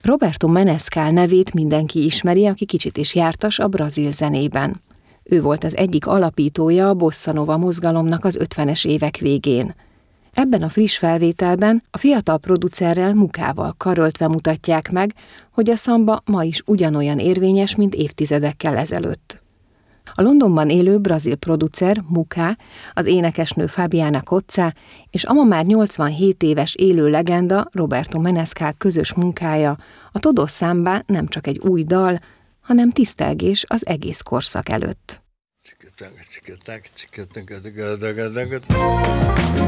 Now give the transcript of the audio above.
Roberto Menescal nevét mindenki ismeri, aki kicsit is jártas a brazil zenében. Ő volt az egyik alapítója a bossa nova mozgalomnak az 50-es évek végén. Ebben a friss felvételben a fiatal producerrel, Mukával karöltve mutatják meg, hogy a szamba ma is ugyanolyan érvényes, mint évtizedekkel ezelőtt. A Londonban élő brazil producer, Muka, az énekesnő Fabiana Cozzá és a ma már 87 éves élő legenda Roberto Menescal közös munkája, a Todo Samba nem csak egy új dal, hanem tisztelgés az egész korszak előtt.